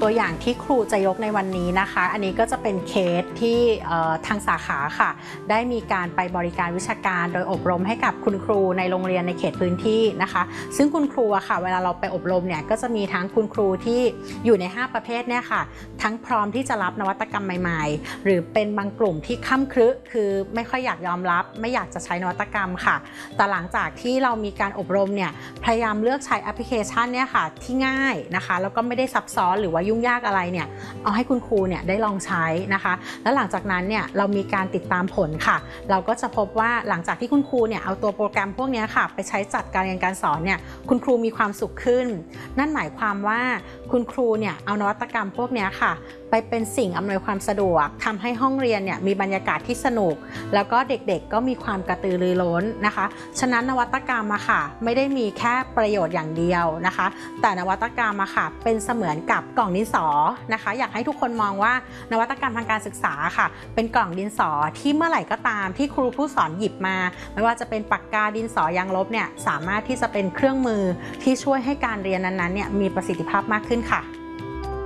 ตัวอย่างที่ครูจะยกในวันนี้นะคะอันนี้ก็จะเป็นเคสที่ทางสาขาค่ะได้มีการไปบริการวิชาการโดยอบรมให้กับคุณครูในโรงเรียนในเขตพื้นที่นะคะซึ่งคุณครูอะค่ะเวลาเราไปอบรมเนี่ยก็จะมีทั้งคุณครูที่อยู่ใน5ประเภทเนี่ยค่ะทั้งพร้อมที่จะรับนวัตกรรมใหม่ๆหรือเป็นบางกลุ่มที่ค่ำครึคือไม่ค่อยอยากยอมรับไม่อยากจะใช้นวัตกรรมค่ะแต่หลังจากที่เรามีการอบรมเนี่ยพยายามเลือกใช้แอปพลิเคชันเนี่ยค่ะที่ง่ายนะคะแล้วก็ไม่ได้ซับซ้อนหรือว่ายุ่งยากอะไรเนี่ยเอาให้คุณครูเนี่ยได้ลองใช้นะคะแล้วหลังจากนั้นเนี่ยเรามีการติดตามผลค่ะเราก็จะพบว่าหลังจากที่คุณครูเนี่ยเอาตัวโปรแกรมพวกนี้ค่ะไปใช้จัดการเรียนการสอนเนี่ยคุณครูมีความสุขขึ้นนั่นหมายความว่าคุณครูเนี่ยเอานวัตกรรมพวกนี้ค่ะไปเป็นสิ่งอำนวยความสะดวกทำให้ห้องเรียนเนี่ยมีบรรยากาศที่สนุกแล้วก็เด็กๆก็มีความกระตือรือร้นนะคะฉะนั้นนวัตกรรมอะค่ะไม่ได้มีแค่ประโยชน์อย่างเดียวนะคะแต่นวัตกรรมอะค่ะเป็นเสมือนกับกล่องดินสอนะคะอยากให้ทุกคนมองว่านวัตกรรมทางการศึกษาค่ะเป็นกล่องดินสอที่เมื่อไหร่ก็ตามที่ครูผู้สอนหยิบมาไม่ว่าจะเป็นปากกาดินสอยางลบเนี่ยสามารถที่จะเป็นเครื่องมือที่ช่วยให้การเรียนนั้นๆเนี่ยมีประสิทธิภาพมากขึ้นค่ะ